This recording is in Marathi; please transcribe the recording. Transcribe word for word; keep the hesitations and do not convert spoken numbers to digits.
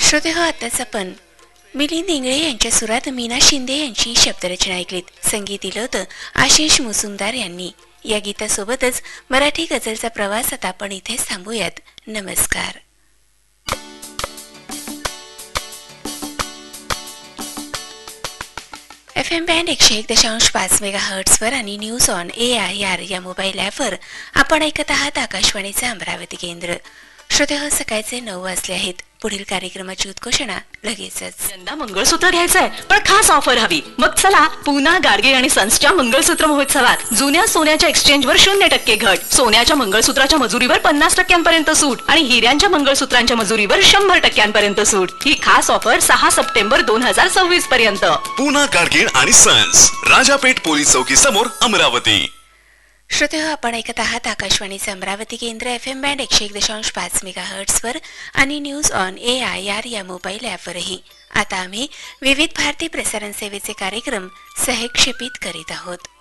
श्रोतेहो, आताच आपण मिलिंद इंगळे यांच्या सुरात मीना शिंदे यांची शब्दरचना ऐकलीत. संगीत दिलं होतं आशिष मुजुमदार यांनी. या गीतासोबतच मराठी गझलचा प्रवास आता आपण इथेच थांबूयात. नमस्कार. एफ एम बँड एकशे एक दशांश पाच मेगा हर्ट्सवर आणि news on A I R या मोबाईल ॲपवर आपण ऐकत आहात आकाशवाणीचे अमरावती केंद्र. श्रोतेहो, सकाळचे नऊ वाजले आहेत. पुढील कार्यक्रमाची उद्घोषणा लगेचच. यंदा मंगळसूत्र घ्यायचंय पण खास ऑफर हवी. मग चला पूना गाडगे आणि सन्सच्या मंगळसूत्र महोत्सवात. जुन्या सोन्याच्या एक्सचेंजवर शून्य टक्के घट, सोन्याच्या मंगळसूत्राच्या मजुरीवर पन्नास टक्क्यांपर्यंत सूट आणि हिऱ्यांच्या मंगळसूत्रांच्या मजुरीवर शंभर टक्क्यांपर्यंत सूट. ही खास ऑफर सहा सप्टेंबर दोन हजार सव्वीस पर्यंत. पूना गाडगे आणि सन्स, राजापेठ पोलीस चौकी समोर, अमरावती. श्रोतेहो, आपण ऐकत आहात आकाशवाणीचे अमरावती केंद्र एफ एम बँड एकशे एक दशांश पाच मेगा हर्ट्सवर आणि news on A I R या मोबाईल ॲपवरही. आता आम्ही विविध भारती प्रसारण सेवेचे कार्यक्रम सहक्षेपित करीत आहोत.